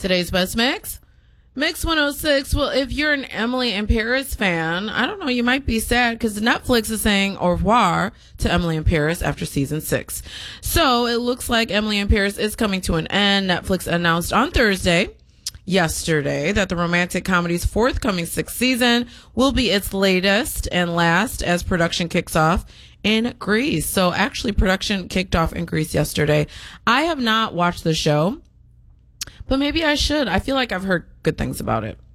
Today's best mix? Mix 106. Well, if you're an Emily in Paris fan, I don't know, you might be sad because Netflix is saying au revoir to Emily in Paris after season 6. So it looks like Emily in Paris is coming to an end. Netflix announced on yesterday, that the romantic comedy's forthcoming 6th season will be its latest and last as production kicks off in Greece. So actually production kicked off in Greece yesterday. I have not watched the show, but maybe I should. I feel like I've heard good things about it.